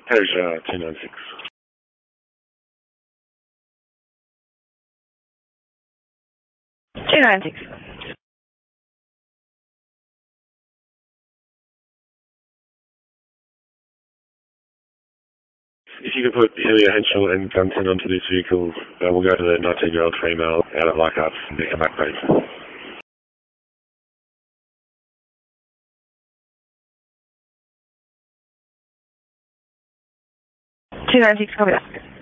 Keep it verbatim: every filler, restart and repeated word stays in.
Persia two nine six. two nine six. If you could put Ilya Henschel and Gunton onto this vehicle, uh, we'll go to the nineteen-year-old female out of Leichhardt and come back, please. two nine six, copy that.